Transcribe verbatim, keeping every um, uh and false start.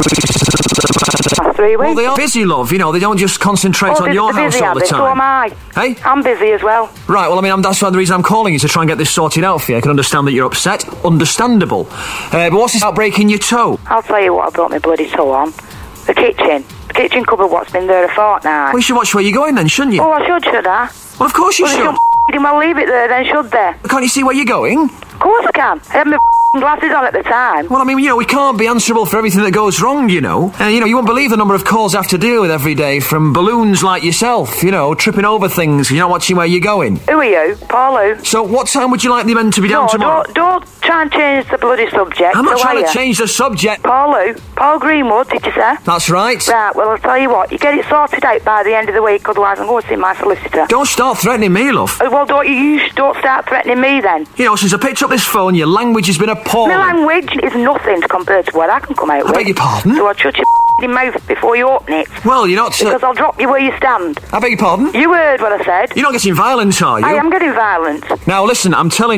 Three weeks. Well, they are busy, love. You know, they don't just concentrate well, on your house busy, all the time. So am I. Hey? I'm busy as well. Right, well, I mean, I'm, that's why the reason I'm calling you, to try and get this sorted out for you. I can understand that you're upset. Understandable. Uh, but what's this about breaking your toe? I'll tell you what I brought my bloody toe on. The kitchen. The kitchen cupboard what's been there a fortnight. Well, you should watch where you're going then, shouldn't you? Oh, I should, should I? Well, of course you well, should. Well, you well leave it there then, should they? Can't you see where you're going? Of course I can. I had my glasses on at the time. Well, I mean, you know, we can't be answerable for everything that goes wrong, you know. And, you know, you won't believe the number of calls I have to deal with every day from balloons like yourself, you know, tripping over things, you're not watching where you're going. Who are you? Paul who? So what time would you like the men to be down no, tomorrow? Don't, don't try and change the bloody subject. I'm not so trying to you? change the subject. Paul who? Paul Greenwood, did you say? That's right. Right, well, I'll tell you what. You get it sorted out by the end of the week, otherwise I'm going to see my solicitor. Don't start threatening me, love. Uh, well, don't you, you don't start threatening me then. You know, since I picked up this phone, your language has been appalling. My language is nothing compared to what I can come out I with. beg your pardon? So I'll shut your mouth before you open it. Well, you're not... Uh, because I'll drop you where you stand. I beg your pardon? You heard what I said. You're not getting violent, are you? I am getting violent. Now, listen, I'm telling